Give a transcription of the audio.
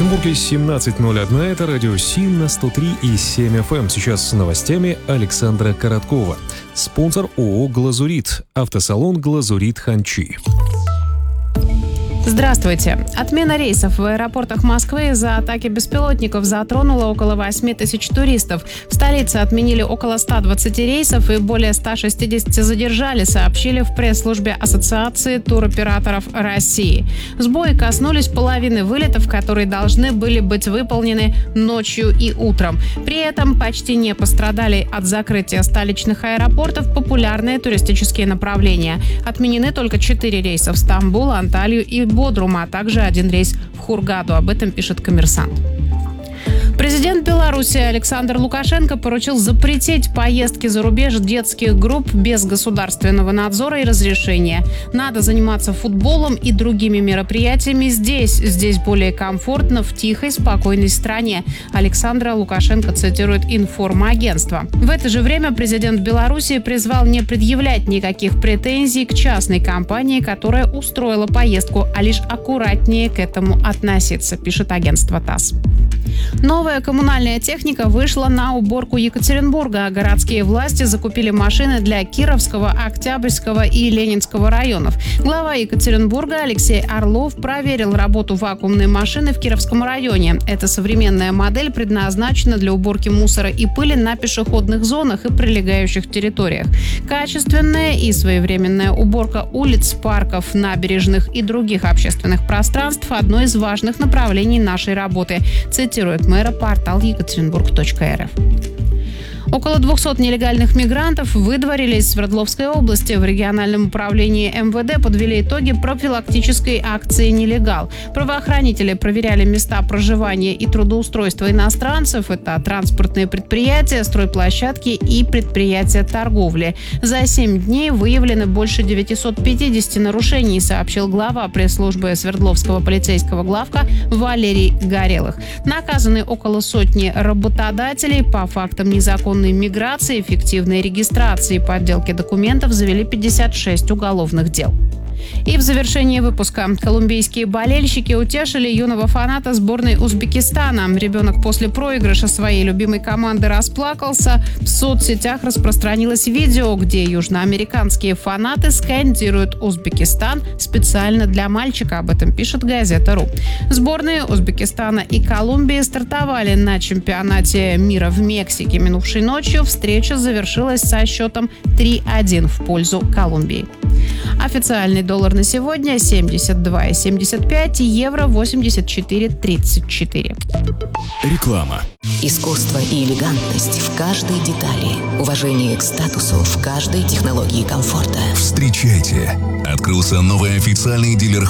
Екатеринбурге 17:01. Это радио СИН на 103,7 FM. Сейчас с новостями Александра Короткова. Спонсор ООО «Глазурит». Автосалон «Глазурит Ханчи». Здравствуйте. Отмена рейсов в аэропортах Москвы из-за атаки беспилотников затронула около 8 тысяч туристов. В столице отменили около 120 рейсов и более 160 задержали, сообщили в пресс-службе Ассоциации туроператоров России. Сбои коснулись половины вылетов, которые должны были быть выполнены ночью и утром. При этом почти не пострадали от закрытия столичных аэропортов популярные туристические направления. Отменены только 4 рейса в Стамбул, Анталию и Бодрума, а также 1 рейс в Хургаду. Об этом пишет «Коммерсант». Президент Беларуси Александр Лукашенко поручил запретить поездки за рубеж детских групп без государственного надзора и разрешения. Надо заниматься футболом и другими мероприятиями здесь. Здесь более комфортно, в тихой, спокойной стране. Александра Лукашенко цитирует информагентство. В это же время президент Беларуси призвал не предъявлять никаких претензий к частной компании, которая устроила поездку, а лишь аккуратнее к этому относиться, пишет агентство ТАСС. Новая коммунальная техника вышла на уборку Екатеринбурга. Городские власти закупили машины для Кировского, Октябрьского и Ленинского районов. Глава Екатеринбурга Алексей Орлов проверил работу вакуумной машины в Кировском районе. Эта современная модель предназначена для уборки мусора и пыли на пешеходных зонах и прилегающих территориях. Качественная и своевременная уборка улиц, парков, набережных и других общественных пространств – одно из важных направлений нашей работы, цитирует мэра портал екатеринбург.рф. Около 200 нелегальных мигрантов выдворили из Свердловской области. В региональном управлении МВД подвели итоги профилактической акции «Нелегал». Правоохранители проверяли места проживания и трудоустройства иностранцев. Это транспортные предприятия, стройплощадки и предприятия торговли. За 7 дней выявлено больше 950 нарушений, сообщил глава пресс-службы Свердловского полицейского главка Валерий Горелых. Наказаны около сотни работодателей по фактам незаконной миграции, фиктивной регистрации и подделки документов завели 56 уголовных дел. И в завершении выпуска. Колумбийские болельщики утешили юного фаната сборной Узбекистана. Ребенок после проигрыша своей любимой команды расплакался. В соцсетях распространилось видео, где южноамериканские фанаты скандируют «Узбекистан» специально для мальчика. Об этом пишет газета.ру. Сборные Узбекистана и Колумбии стартовали на чемпионате мира в Мексике минувшей ночью. Встреча завершилась со счетом 3-1 в пользу Колумбии. Официальный доллар на сегодня 72,75, евро 84,34. Реклама. Искусство и элегантность в каждой детали. Уважение к статусу в каждой технологии комфорта. Встречайте! Открылся новый официальный дилер